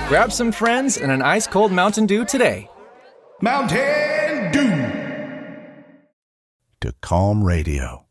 Grab some friends and an ice-cold Mountain Dew today. Mountain Dew. To Calm Radio.